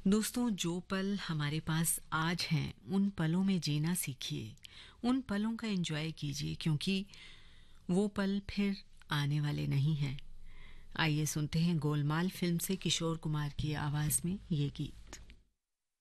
दोस्तों, जो पल हमारे पास आज हैं उन पलों में जीना सीखिए। उन पलों का एंजॉय कीजिए क्योंकि वो पल फिर आने वाले नहीं हैं। आइए सुनते हैं गोलमाल फिल्म से किशोर कुमार की आवाज में ये गीत।